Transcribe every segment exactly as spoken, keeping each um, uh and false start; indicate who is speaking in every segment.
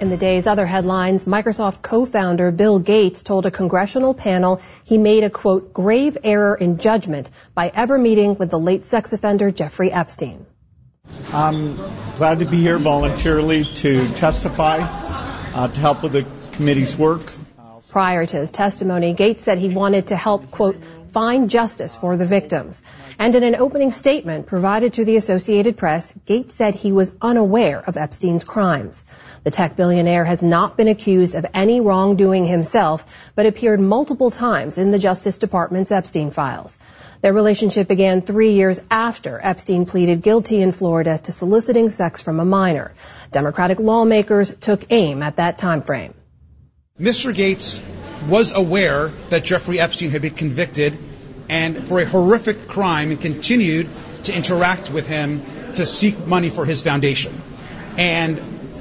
Speaker 1: In the day's other headlines, Microsoft co-founder Bill Gates told a congressional panel he made a, quote, grave error in judgment by ever meeting with the late sex offender Jeffrey Epstein.
Speaker 2: I'm glad to be here voluntarily to testify, uh, to help with the committee's work.
Speaker 1: Prior to his testimony, Gates said he wanted to help, quote, find justice for the victims. And in an opening statement provided to the Associated Press, Gates said he was unaware of Epstein's crimes. The tech billionaire has not been accused of any wrongdoing himself, but appeared multiple times in the Justice Department's Epstein files. Their relationship began three years after Epstein pleaded guilty in Florida to soliciting sex from a minor. Democratic lawmakers took aim at that time frame.
Speaker 3: Mister Gates was aware that Jeffrey Epstein had been convicted and for a horrific crime and continued to interact with him to seek money for his foundation. And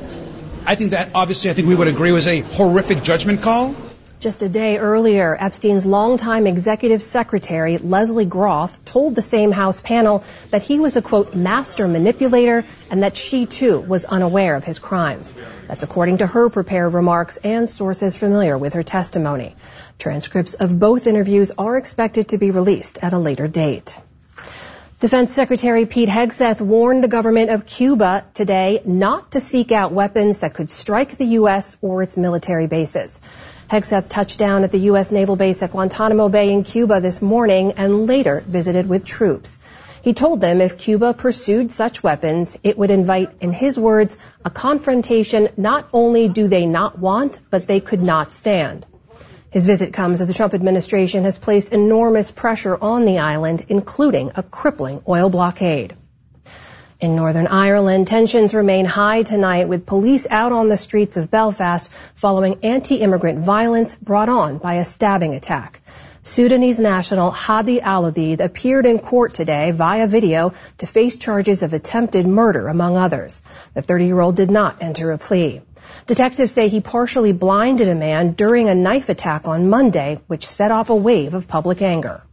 Speaker 3: I think that obviously I think we would agree was a horrific judgment call.
Speaker 1: Just a day earlier, Epstein's longtime executive secretary, Leslie Groff, told the same House panel that he was a, quote, master manipulator and that she, too, was unaware of his crimes. That's according to her prepared remarks and sources familiar with her testimony. Transcripts of both interviews are expected to be released at a later date. Defense Secretary Pete Hegseth warned the government of Cuba today not to seek out weapons that could strike the U S or its military bases. Hegseth touched down at the U S naval base at Guantanamo Bay in Cuba this morning and later visited with troops. He told them if Cuba pursued such weapons, it would invite, in his words, a confrontation not only do they not want, but they could not stand. His visit comes as the Trump administration has placed enormous pressure on the island, including a crippling oil blockade. In Northern Ireland, tensions remain high tonight with police out on the streets of Belfast following anti-immigrant violence brought on by a stabbing attack. Sudanese national Hadi Al-Odid appeared in court today via video to face charges of attempted murder, among others. The thirty-year-old did not enter a plea. Detectives say he partially blinded a man during a knife attack on Monday, which set off a wave of public anger.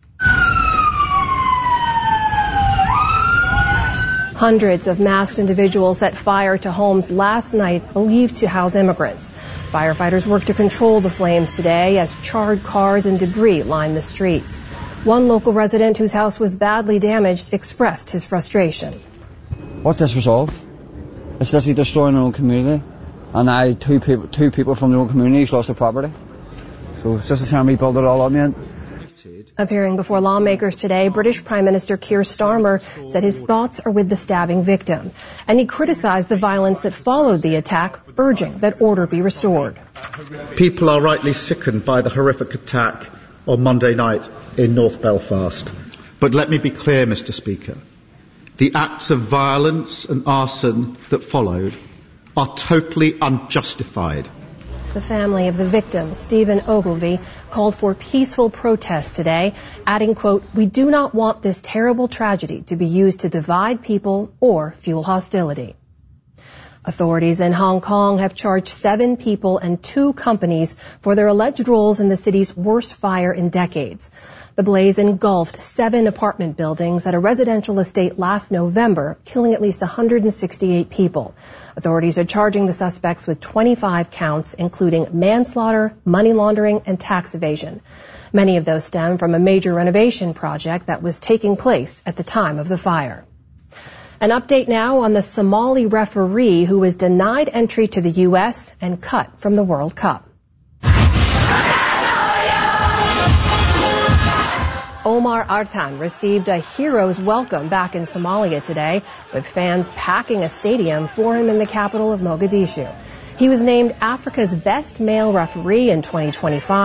Speaker 1: Hundreds of masked individuals set fire to homes last night believed to house immigrants. Firefighters worked to control the flames today as charred cars and debris lined the streets. One local resident whose house was badly damaged expressed his frustration.
Speaker 4: What's this resolve? It's literally destroying our own community. And now two people, two people from their own communities lost their property. So it's just a time we build it all up, man.
Speaker 1: Appearing before lawmakers today, British Prime Minister Keir Starmer said his thoughts are with the stabbing victim. And he criticized the violence that followed the attack, urging that order be restored.
Speaker 5: People are rightly sickened by the horrific attack on Monday night in North Belfast. But let me be clear, Mister Speaker. The acts of violence and arson that followed are totally unjustified.
Speaker 1: The family of the victim, Stephen Ogilvie, called for peaceful protests today, adding, quote, we do not want this terrible tragedy to be used to divide people or fuel hostility. Authorities in Hong Kong have charged seven people and two companies for their alleged roles in the city's worst fire in decades. The blaze engulfed seven apartment buildings at a residential estate last November, killing at least one hundred sixty-eight people. Authorities are charging the suspects with twenty-five counts, including manslaughter, money laundering, and tax evasion. Many of those stem from a major renovation project that was taking place at the time of the fire. An update now on the Somali referee who was denied entry to the U S and cut from the World Cup. Omar Artan received a hero's welcome back in Somalia today, with fans packing a stadium for him in the capital of Mogadishu. He was named Africa's best male referee in twenty twenty-five.